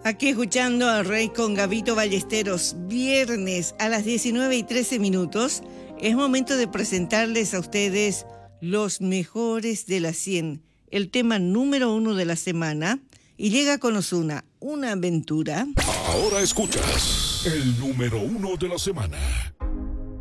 Aquí escuchando al Rey con Gabito Ballesteros, viernes a las 19:13. Es momento de presentarles a ustedes los mejores de las 100, el tema número 1 de la semana, y llega con Ozuna, una aventura. Ahora escuchas el número 1 de la semana.